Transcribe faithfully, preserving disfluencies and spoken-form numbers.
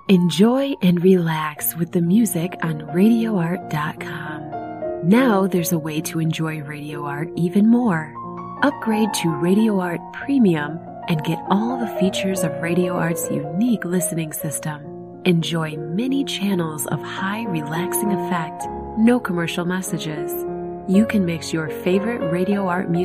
Enjoy and relax with the music on radio art dot com. Now there's a way to enjoy Radio Art even more. Upgrade to Radio Art Premium and get all the features of Radio Art's unique listening system. Enjoy many channels of high relaxing effect, no commercial messages. You can mix your favorite Radio Art music